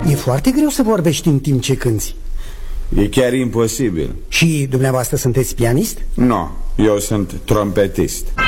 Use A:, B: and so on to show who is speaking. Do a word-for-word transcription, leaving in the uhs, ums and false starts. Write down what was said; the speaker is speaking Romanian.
A: E foarte greu să vorbești în timp ce cânti.
B: E chiar imposibil.
A: Și dumneavoastră sunteți pianist?
B: Nu, eu sunt trompetist.